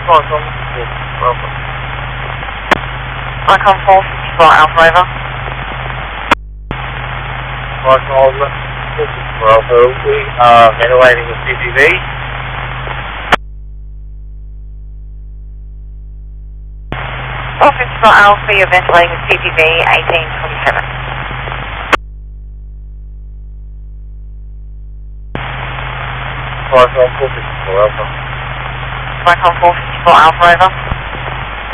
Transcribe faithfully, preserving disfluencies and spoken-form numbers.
Flight on Alpha. Icon four fifty-four Alpha over. Flight on fifty-four Alpha. We are ventilating the C P V. four fifty-four Alpha, you're ventilating the C P V eighteen twenty-seven. Flight on four fifty-four Alpha. Icon four fifty-four Alpha over.